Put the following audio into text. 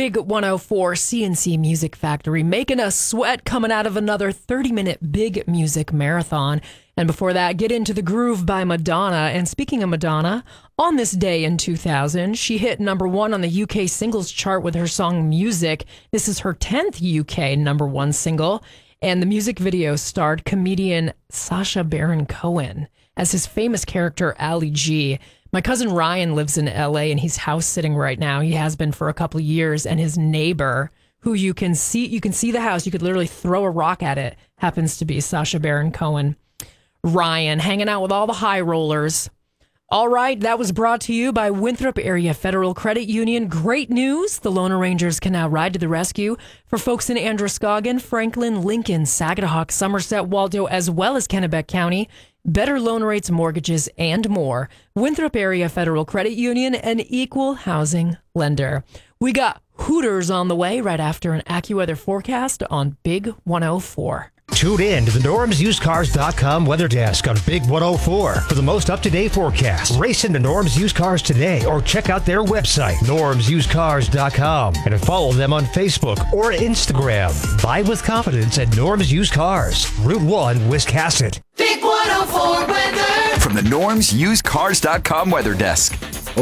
Big 104 CNC Music Factory, making us sweat coming out of another 30-minute big music marathon. And before that, Get Into the Groove by Madonna. And speaking of Madonna, on this day in 2000, she hit number one on the UK singles chart with her song Music. This is her 10th UK number one single. And the music video starred comedian Sacha Baron Cohen as his famous character, Ali G. My cousin Ryan lives in LA and he's house sitting right now. He has been for a couple of years, and his neighbor, who you can see the house, you could literally throw a rock at it, happens to be Sacha Baron Cohen. Ryan hanging out with all the high rollers. All right, that was brought to you by Winthrop Area Federal Credit Union. Great news. The Loaner Rangers can now ride to the rescue for folks in Androscoggin, Franklin, Lincoln, Saginaw, Somerset, Waldo, as well as Kennebec County. Better loan rates, mortgages, and more. Winthrop Area Federal Credit Union, an equal housing lender. We got Hooters on the way right after an AccuWeather forecast on Big 104. Tune in to the NormsUsedCars.com weather desk on Big 104 for the most up-to-date forecast. Race into Norm's Used Cars today or check out their website, NormsUsedCars.com, and follow them on Facebook or Instagram. Buy with confidence at Norm's Used Cars, Route 1, Wiscasset. Big 104 weather. From the NormsUsedCars.com weather desk.